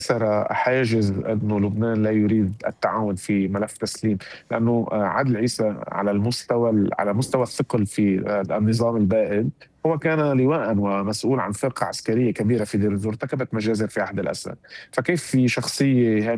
كسر حاجز إنه لبنان لا يريد التعاون في ملف تسليم، لأنه عادل عيسى على على مستوى الثقل في النظام البائد، هو كان لواءً ومسؤول عن فرقة عسكرية كبيرة في دير الزور، ارتكبت مجازر في عهد الأسد، فكيف في شخصية